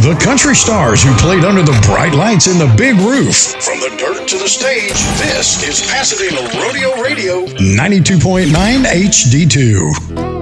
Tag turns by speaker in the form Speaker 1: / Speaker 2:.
Speaker 1: The country stars who played under the bright lights and the big roof. From the dirt to the stage, this is Pasadena Rodeo Radio 92.9 HD2.